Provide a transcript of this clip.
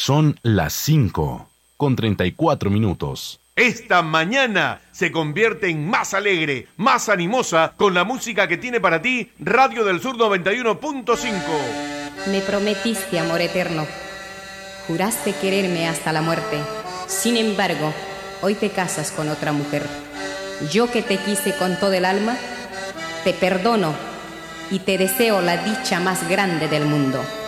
Son las 5:34. Esta mañana se convierte en más alegre, más animosa, con la música que tiene para ti Radio del Sur 91.5. Me prometiste amor eterno, juraste quererme hasta la muerte. Sin embargo, hoy te casas con otra mujer. Yo que te quise con todo el alma, te perdono y te deseo la dicha más grande del mundo.